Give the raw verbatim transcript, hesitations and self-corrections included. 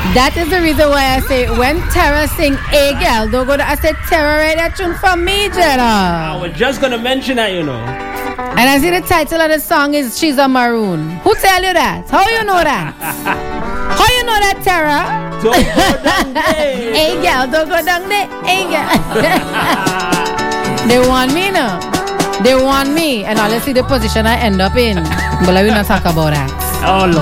That is the reason why I say when Tara sing "Hey Girl," don't go to I say Tara write that tune for me, Jenna. I was just gonna mention that, you know. And I see the title of the song is "She's a Maroon." Who tell you that? How you know that? How you know that, Tara? Don't go down there. Hey girl, don't go down there. Hey girl. They want me now. They want me, and I'll see the position I end up in. But I will not talk about that. Oh Lord.